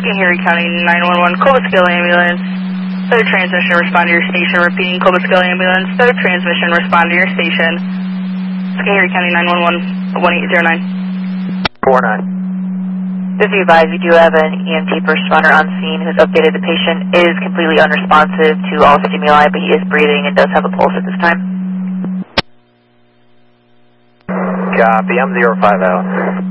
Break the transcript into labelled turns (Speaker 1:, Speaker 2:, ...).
Speaker 1: Harry County 911, Cobleskill Ambulance. Third transmission, respond to your station. Repeating, Cobleskill Ambulance. Third transmission, respond to your station. Harry County 911, 1809.
Speaker 2: 49. Just be advised, we do have an EMT first responder on scene who's updated the patient is completely unresponsive to all stimuli, but he is breathing and does have a pulse at this time.
Speaker 3: Copy, I'm 050.